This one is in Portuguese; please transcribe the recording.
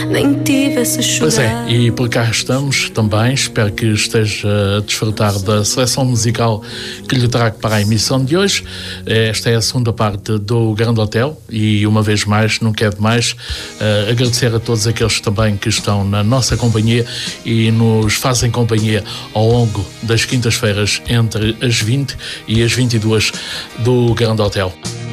nem tivesse a chorar. Pois é, e por cá estamos também. Espero que esteja a desfrutar da seleção musical que lhe trago para a emissão de hoje. Esta é a segunda parte do Grande Hotel e, uma vez mais, não quero mais agradecer a todos aqueles também que estão na nossa companhia e nos fazem companhia ao longo das quintas-feiras entre as 20 e as 22 do Grande Hotel.